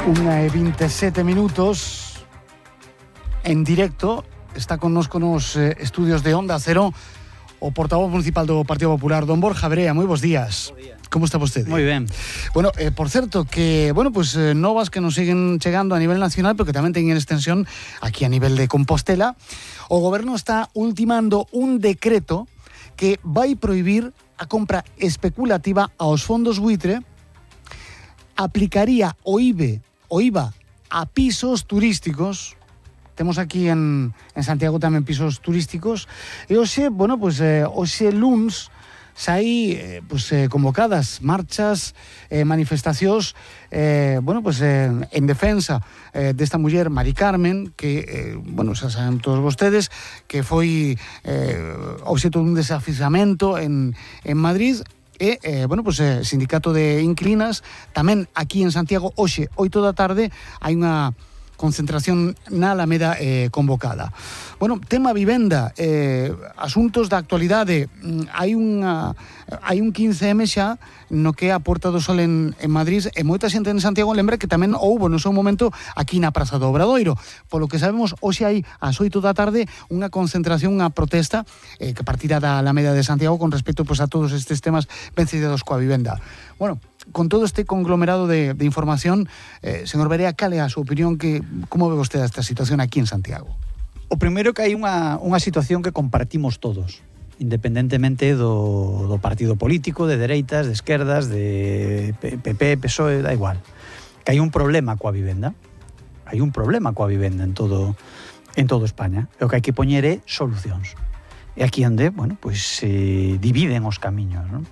1:27 en directo. Está connosco nos estudios de Onda Cero o portavoz municipal do Partido Popular, don Borja Brea. Moi bons días. Como está vostede? Moi ben. Bueno, por certo, que, novas que nos siguen chegando a nivel nacional, pero que tamén teñen extensión aquí a nivel de Compostela. O goberno está ultimando un decreto que vai prohibir a compra especulativa aos fondos buitre, aplicaría o IVA a pisos turísticos. Temos aquí en Santiago tamén pisos turísticos. E hoxe, hoxe luns saí convocadas marchas, manifestacións en defensa desta muller Mari Carmen, que, xa saben todos vostedes, que foi obxeto dun desafiamento en Madrid. E, sindicato de inquilinas, tamén aquí en Santiago, hoxe, 8 da tarde, hai unha concentración na Alameda convocada. Bueno, tema vivenda, asuntos da actualidade. Hai un 15M xa no que é a Porta do Sol en Madrid, e moita xente en Santiago lembra que tamén houbo no seu momento aquí na Praza do Obradoiro. Polo que sabemos, hoxe hai ás 8 da tarde unha concentración, unha protesta que partirá da Alameda de Santiago con respecto a todos estes temas vencidos coa vivenda. Bueno, con todo este conglomerado de información, señor Barea, cal é a súa opinión? Como ve vostede esta situación aquí en Santiago? O primeiro que hai unha situación que compartimos todos, independentemente do partido político, de dereitas, de esquerdas, de PP, PSOE, da igual. Que hai un problema coa vivenda. Hai un problema coa vivenda en todo España. E o que hai que poñer é solucións. E aquí onde, se dividen os camiños, non?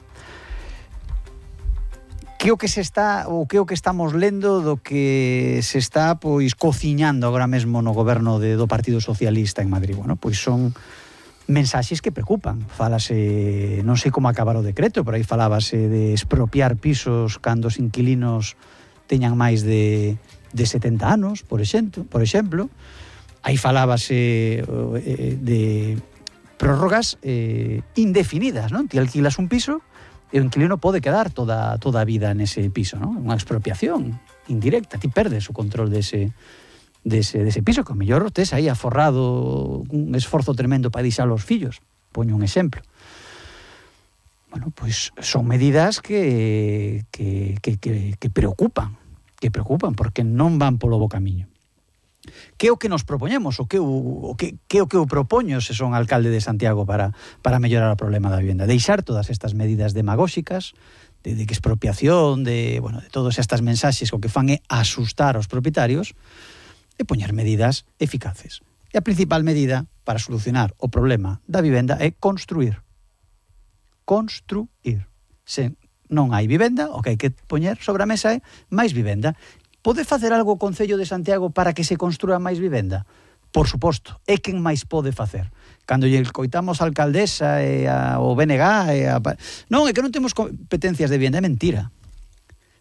Que o que estamos lendo do que se está cociñando agora mesmo no goberno do Partido Socialista en Madrid? Son mensaxes que preocupan. Fálase, non sei como acabar o decreto, pero aí falábase de expropiar pisos cando os inquilinos teñan máis de 70 anos, por exemplo. Aí falábase de prórrogas indefinidas, non? Ti alquilas un piso e o inquilino pode quedar toda a vida nese piso, non? Unha expropiación indirecta. Ti perdes o control dese piso, que ao mellor tes aí aforrado un esforzo tremendo para deixar os fillos. Poño un exemplo. Son medidas que preocupan, porque non van polo bo camiño. Que é o que nos propoñemos? Que é o que eu propoño se son alcalde de Santiago para mellorar o problema da vivenda? Deixar todas estas medidas demagóxicas de expropiación, de todas estas mensaxes que o que fan é asustar aos propietarios, e poñer medidas eficaces. E a principal medida para solucionar o problema da vivenda é construir. Construir. Se non hai vivenda, o que hai que poñer sobre a mesa é máis vivenda. Pode facer algo o Concello de Santiago para que se construa máis vivenda? Por suposto, é quen máis pode facer. Cando lle coitamos a alcaldesa e o BNG non, é que non temos competencias de vivenda, é mentira.